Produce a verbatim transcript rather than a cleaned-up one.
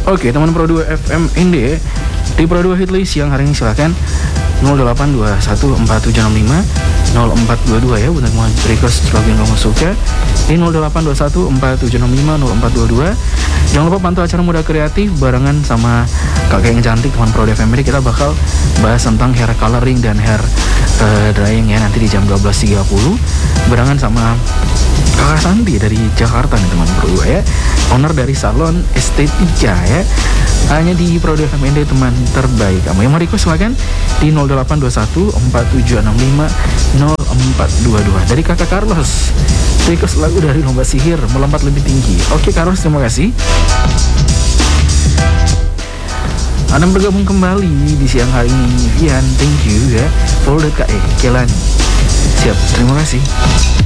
Oke, teman Pro dua F M Inde di Pro dua Hitlist siang hari ini silakan nol delapan dua satu empat tujuh enam lima nol empat dua dua ya untuk mau request lagu yang kamu suka di nol delapan dua satu empat tujuh enam lima nol empat dua dua. Jangan lupa pantau acara Muda Kreatif barengan sama kakek yang cantik teman Pro dua F M Inde. Kita bakal bahas tentang hair coloring dan hair uh, drying ya nanti di jam dua belas tiga puluh barengan sama Kakak Santi dari Jakarta nih teman Pro dua ya, owner dari salon estetika ya, hanya di Pro dua F M Inde teman terbaik. Kamu yang mau request silakan di nol delapan dua satu empat tujuh enam lima nol empat dua dua. Dari Kakak Carlos, request lagu dari Lomba Sihir Melompat Lebih Tinggi. Oke Carlos, terima kasih. Anda bergabung kembali di siang hari ini. Vian, thank you ya. Follow Kak E Kelani. Siap, terima kasih.